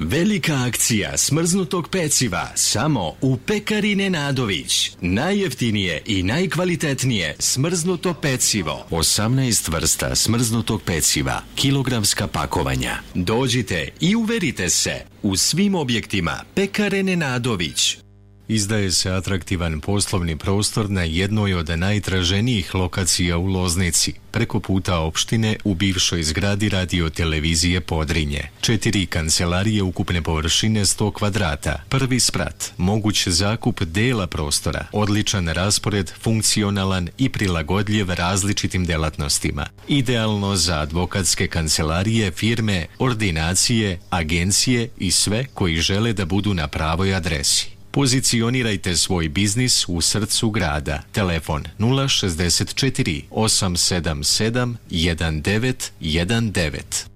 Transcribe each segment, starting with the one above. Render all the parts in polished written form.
Velika akcija smrznutog peciva samo u Pekari Nenadović. Najjeftinije i najkvalitetnije smrznuto pecivo. 18 vrsta smrznutog peciva, kilogramska pakovanja. Dođite i uverite se u svim objektima Pekare Nenadović. Izdaje se atraktivan poslovni prostor na jednoj od najtraženijih lokacija u Loznici, preko puta opštine u bivšoj zgradi radiotelevizije Podrinje. 4 kancelarije ukupne površine 100 kvadrata, prvi sprat, moguć zakup dela prostora, odličan raspored, funkcionalan i prilagodljiv različitim delatnostima. Idealno za advokatske kancelarije, firme, ordinacije, agencije i sve koji žele da budu na pravoj adresi. Pozicionirajte svoj biznis u srcu grada. Telefon 064 877 1919.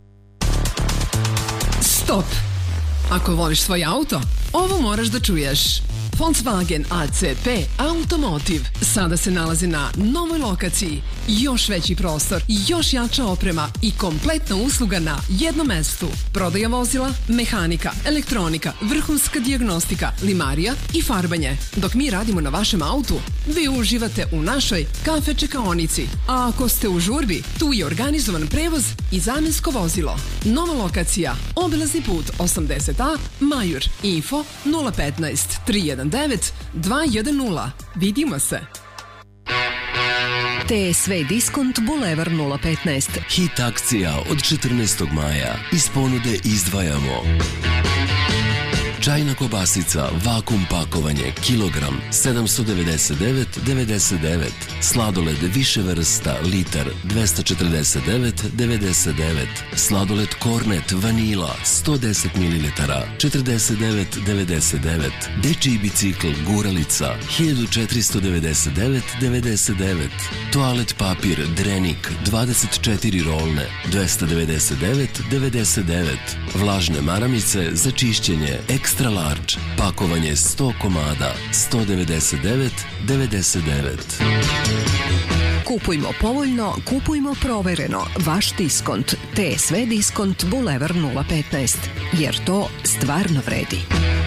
Stop! Ako voliš svoj auto, ovo moraš da čuješ. Volkswagen ACP Automotiv sada se nalazi na novoj lokaciji. Još veći prostor, još jača oprema i kompletna usluga na jednom mestu. Prodaja vozila, mehanika, elektronika, vrhunska dijagnostika, limarija i farbanje. Dok mi radimo na vašem autu, vi uživate u našoj kafe čekaonici. A ako ste u žurbi, tu je organizovan prevoz i zamjensko vozilo. Nova lokacija, obilazni put 80A, Majur, info 015 319 210. Vidimo se. TSV Diskont Bulevar 015. Hit akcija od 14. maja. Iz ponude izdvajamo čajna kobasica, vakum pakovanje, kilogram, 799,99. Sladoled više vrsta, litar, 249,99. Sladoled Kornet, vanila, 110 ml, 49,99. Dečiji bicikl, guralica, 1499,99. Toalet papir, Drenik, 24 rolne, 299,99. Vlažne maramice za čišćenje, Extra Large, pakovanje 100 komada, 199,99. Kupujmo povoljno, kupujmo provereno. Vaš diskont. TSV Diskont Bulevar 015. Jer to stvarno vredi.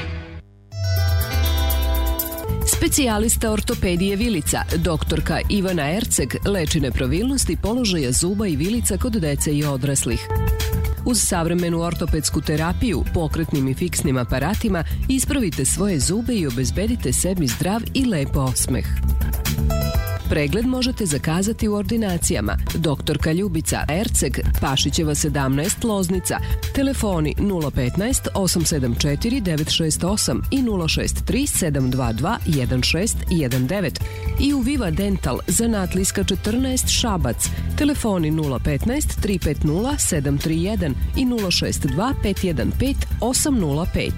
Specijalista ortopedije vilica, doktorka Ivana Erceg, leči nepravilnosti položaja zuba i vilica kod dece i odraslih. Uz savremenu ortopedsku terapiju, pokretnim i fiksnim aparatima, ispravite svoje zube i obezbedite sebi zdrav i lep osmeh. Pregled možete zakazati u ordinacijama. Doktorka Ljubica Erceg, Pašićeva 17, Loznica. Telefoni 015 874 968 i 063 722 1619. I u Viva Dental, Zanatlijska 14, Šabac. Telefoni 015 350 731 i 062 515 805.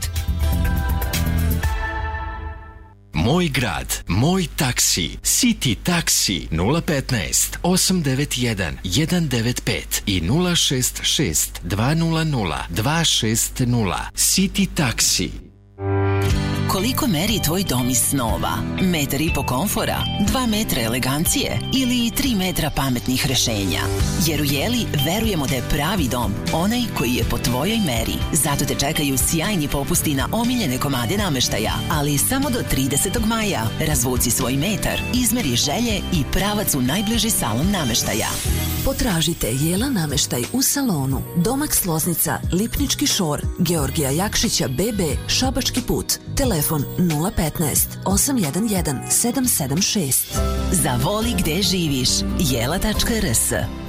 Moj grad, moj taksi, City Taxi 015 891 195 i 066 200 260. City Taxi. Koliko meri tvoj dom iz snova? 1,5 m komfora, 2 metra elegancije ili 3 metra pametnih rešenja? Jer u Jeli verujemo da je pravi dom onaj koji je po tvojoj meri. Zato te čekaju sjajni popusti na omiljene komade nameštaja, ali samo do 30. maja. Razvuci svoj metar, izmeri želje i pravac u najbliži salon nameštaja. Potražite Jela nameštaj u salonu Domax Loznica, Lipnički šor, Georgija Jakšića BB, Šabački put. Telefon 015 811 776. Zavoli gde živiš. Jela.rs